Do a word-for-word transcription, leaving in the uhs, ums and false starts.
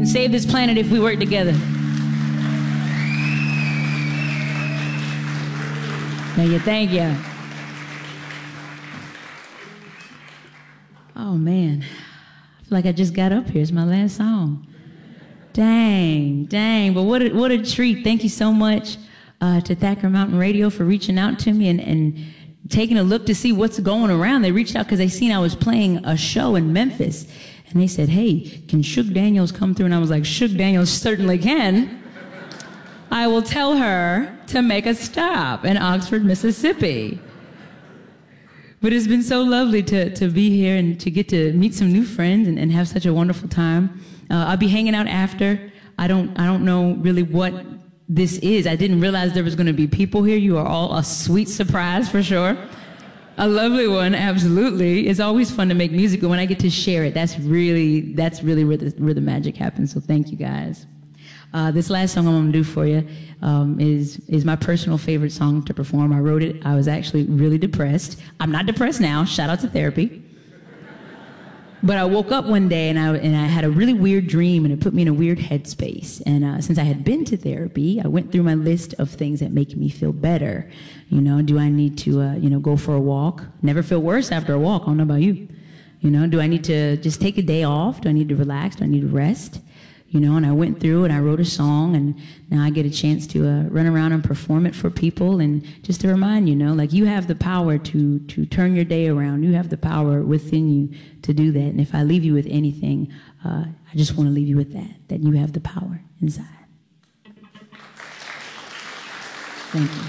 save this planet if we work together. Thank you, thank you. Oh, man. I feel like I just got up here. It's my last song. Dang, dang. But what a, what a treat. Thank you so much uh, to Thacker Mountain Radio for reaching out to me and, and taking a look to see what's going around. They reached out because they seen I was playing a show in Memphis. And they said, hey, can Shook Daniels come through? And I was like, Shook Daniels certainly can. I will tell her to make a stop in Oxford, Mississippi. But it's been so lovely to, to be here and to get to meet some new friends and, and have such a wonderful time. Uh, I'll be hanging out after. I don't, I don't know really what this is. I didn't realize there was going to be people here. You are all a sweet surprise for sure. A lovely one, absolutely. It's always fun to make music, but when I get to share it, that's really, that's really where the, where the magic happens. So thank you guys. Uh, this last song I'm going to do for you um, is, is my personal favorite song to perform. I wrote it. I was actually really depressed. I'm not depressed now. Shout out to therapy. But I woke up one day and I, and I had a really weird dream, and it put me in a weird headspace. And uh, since I had been to therapy, I went through my list of things that make me feel better. You know, do I need to, uh, you know, go for a walk? Never feel worse after a walk. I don't know about you. You know, do I need to just take a day off? Do I need to relax? Do I need to rest? You know, and I went through and I wrote a song, and now I get a chance to uh, run around and perform it for people, and just to remind you, know, like you have the power to to turn your day around. You have the power within you to do that. And if I leave you with anything, uh, I just want to leave you with that, that you have the power inside. Thank you.